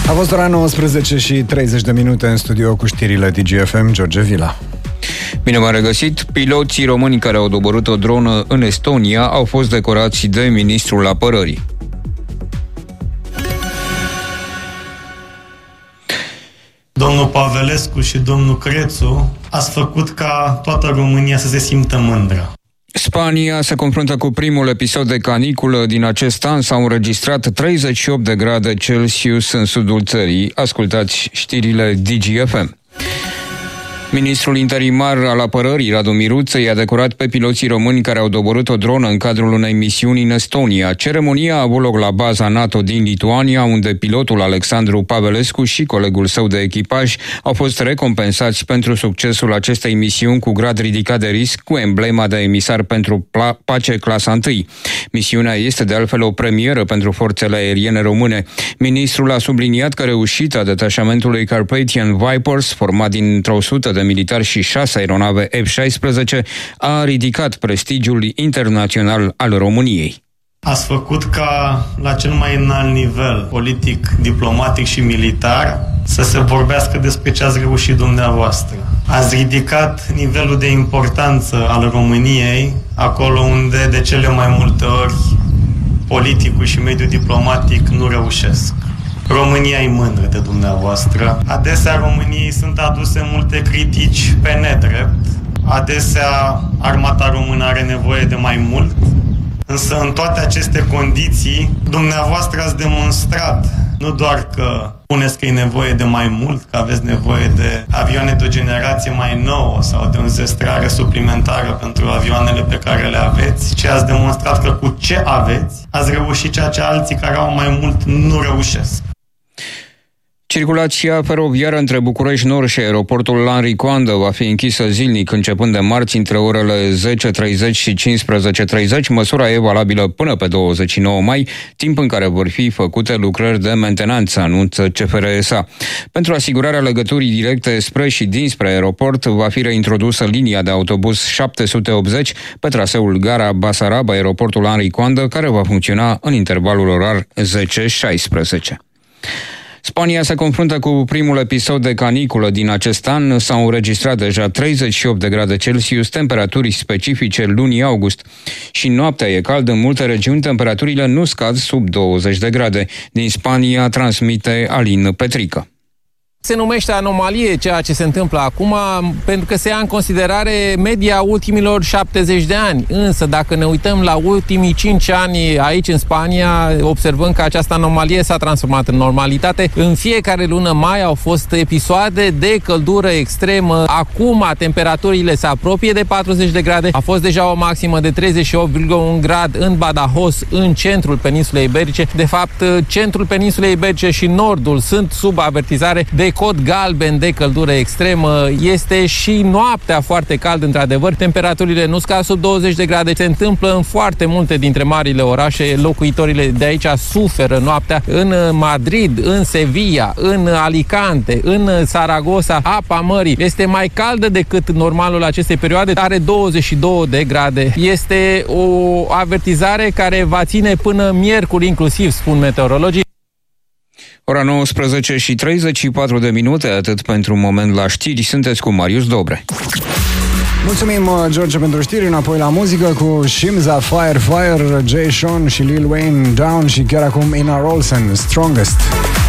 A fost ora 19 și 30 de minute în studio cu știrile DGFM, George Vila. Bine v-am regăsit. Piloții români care au doborât o dronă în Estonia au fost decorați de ministrul apărării. Domnul Pavelescu și domnul Crețu, ați făcut ca toată România să se simtă mândră. Spania se confruntă cu primul episod de caniculă din acest an. S-au înregistrat 38 de grade Celsius în sudul țării. Ascultați știrile DGFM. Ministrul interimar al apărării, Radu Miruță, i-a decorat pe piloții români care au doborât o dronă în cadrul unei misiuni în Estonia. Ceremonia a avut loc la baza NATO din Lituania, unde pilotul Alexandru Pavelescu și colegul său de echipaj au fost recompensați pentru succesul acestei misiuni cu grad ridicat de risc, cu emblema de emisar pentru pace clasa 1. Misiunea este de altfel o premieră pentru forțele aeriene române. Ministrul a subliniat că reușita detașamentului Carpathian Vipers, format dintr-o 100 de militari și 6 aeronave F-16, a ridicat prestigiul internațional al României. Ați făcut ca la cel mai înalt nivel politic, diplomatic și militar să se vorbească despre ce ați reușit dumneavoastră. Ați ridicat nivelul de importanță al României acolo unde de cele mai multe ori politicul și mediul diplomatic nu reușesc. România e mândră de dumneavoastră. Adesea României sunt aduse multe critici pe nedrept. Adesea armata română are nevoie de mai mult. Însă în toate aceste condiții, dumneavoastră ați demonstrat nu doar că spuneți că e nevoie de mai mult, că aveți nevoie de avioane de o generație mai nouă sau de o înzestrare suplimentară pentru avioanele pe care le aveți, ci ați demonstrat că cu ce aveți, ați reușit ceea ce alții care au mai mult nu reușesc. Circulația feroviară între București Nord și aeroportul Henri Coandă va fi închisă zilnic începând de marți între orele 10:30 și 15:30. Măsura e valabilă până pe 29 mai, timp în care vor fi făcute lucrări de mentenanță, anunță CFR-SA. Pentru asigurarea legăturii directe spre și dinspre aeroport va fi reintrodusă linia de autobuz 780 pe traseul Gara Basarab, aeroportul Henri Coandă, care va funcționa în intervalul orar 10-16. Spania se confruntă cu primul episod de caniculă din acest an. S-au înregistrat deja 38 de grade Celsius, temperaturi specifice lunii august. Și noaptea e cald în multe regiuni, temperaturile nu scad sub 20 de grade. Din Spania transmite Alin Petrică. Se numește anomalie ceea ce se întâmplă acum, pentru că se ia în considerare media ultimilor 70 de ani. Însă, dacă ne uităm la ultimii 5 ani aici în Spania, observăm că această anomalie s-a transformat în normalitate. În fiecare lună mai au fost episoade de căldură extremă. Acum, temperaturile se apropie de 40 de grade. A fost deja o maximă de 38,1 grad în Badajoz, în centrul peninsulei iberice. De fapt, centrul peninsulei iberice și nordul sunt sub avertizare de cod galben de căldură extremă. Este și noaptea foarte cald, într-adevăr. Temperaturile nu scad sub 20 de grade. Se întâmplă în foarte multe dintre marile orașe. Locuitorile de aici suferă noaptea. În Madrid, în Sevilla, în Alicante, în Saragossa, apa mării este mai caldă decât normalul acestei perioade. Are 22 de grade. Este o avertizare care va ține până miercuri inclusiv, spun meteorologii. Ora 19 și 34 de minute, atât pentru un moment la știri. Sunteți cu Marius Dobre. Mulțumim, George, pentru știri. Înapoi la muzică cu Shimza, Fire, Jay Sean și Lil Wayne, Down și chiar acum Ina Rolsen, Strongest.